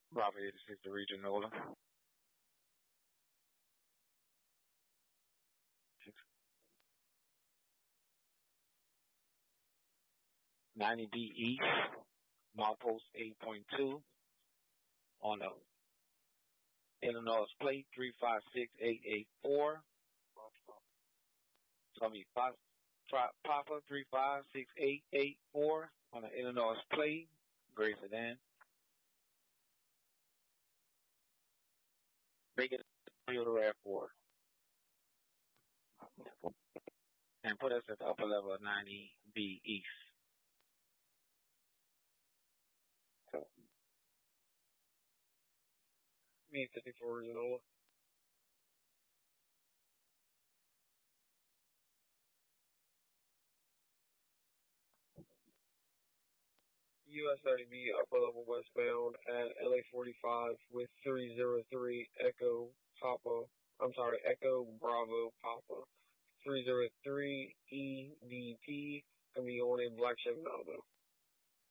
Bravo 86 to Region Nola. 90B East, milepost 8.2 on the Illinois plate 356884. It's going to be Papa 356884 on the Illinois plate, greater than. Make it Toyota RAV4. And put us at the upper level of 90B East. So, Me 54 Nola. US 30B upper level westbound at LA 45 with 303 Echo Bravo Papa 303 EDP gonna be on a black Chevy Malibu.